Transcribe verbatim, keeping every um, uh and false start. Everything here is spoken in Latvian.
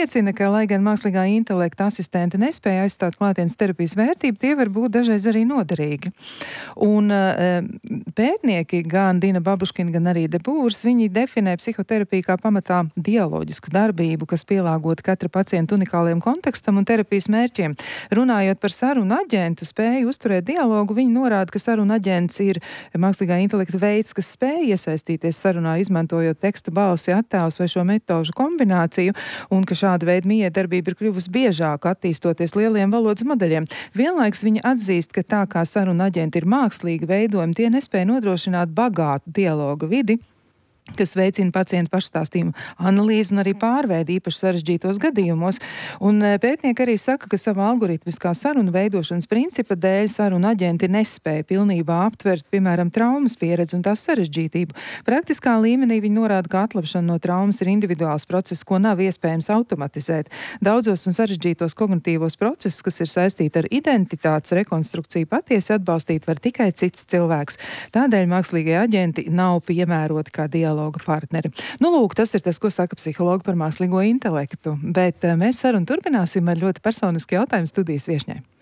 liecina, ka, lai gan mākslīgā intelekta asistenti nespēja aizstāt klātienes terapijas vērtību, tie var būt dažreiz arī noderīgi. Un pētnieki, gan Dina Babuškina, gan arī Debūrs, viņi definē psihoterapiju kā pamatā dialoģisku darbību, kas pielāgota katra pacienta unikālajiem kontekstam un terapijas mērķiem. Runājot par sarunu aģentu spēju uzturēt dialogu, viņi norāda, ka sarunu aģents ir mākslīgā intelekta veids, kas spēj iesaistīties sarunā, izmantojot tekstu, balsi, attēlus vai šo metožu kombināciju, un ka šāda veida mijiedarbība ir kļuvusi biežāka, attīstoties lieliem valodas modeļiem. Vienlaikus viņa atzīst, ka tā kā sarunu aģenti ir mākslīgi veidojumi, tie nespēja nodrošināt bagātu dialogu vidi, kas veicina pacientu pašstāstījumu analīzi un arī pārveidi īpaši sarežģītos gadījumos. Un pētnieki arī saka, ka savā algoritmiskā sarunu veidošanas principa dēļ sarunu aģenti nespēja pilnībā aptvert, piemēram, traumas pieredzi un tās sarežģītību. Praktiskā līmenī viņi norāda, ka atlapšana no traumas ir individuāls process, ko nav iespējams automatizēt. Daudzos un sarežģītos kognitīvos procesus, kas ir saistīti ar identitātes rekonstrukciju, patiesi atbalstīt var tikai cits cilvēks. Tādēļ mākslīgie aģenti nav piemēroti kā dialogu partneri. Nu, lūk, tas ir tas, ko saka psihologi par mākslīgo intelektu, bet mēs sarunu turpināsim ar ļoti personisku jautājumu studijas viešņai.